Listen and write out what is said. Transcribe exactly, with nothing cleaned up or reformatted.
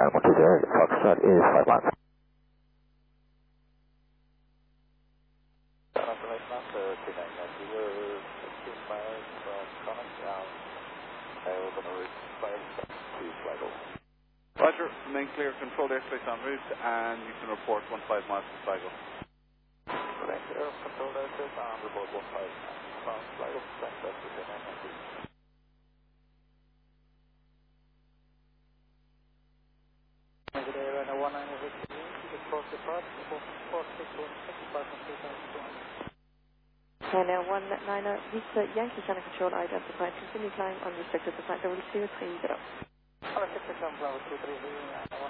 ground one two zero, Foxtrot is five miles. Roger, remain clear, controlled airspace en route, and you can report one five miles to Sligo. Remain clear, controlled airspace and report one five from Sligo, thanks, that's the same nine ninety. Good day, Runner one nine six, approach the park, four six one six, five one three two. Hello, one nine zero, Vista Yankee Channel Control identified, continue climb unrestricted to flight level two three zero. All right, six, seven, two three zero.